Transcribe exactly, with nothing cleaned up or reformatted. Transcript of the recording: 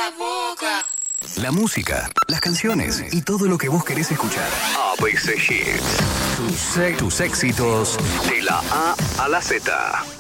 boca. La música, las canciones y todo lo que vos querés escuchar. A B C Hits. Tus, tus éxitos de la A a la Z.